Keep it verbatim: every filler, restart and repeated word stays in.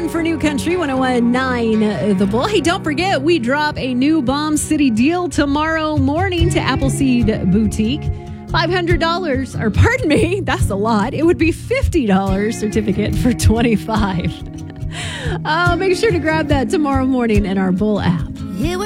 one for New Country, one oh one point nine The Bull. Hey, don't forget, we drop a new Bomb City deal tomorrow morning to Appleseed Boutique. five hundred dollars, or pardon me, that's a lot. It would be fifty dollars certificate for twenty-five dollars. Oh, make sure to grab that tomorrow morning in our Bull app.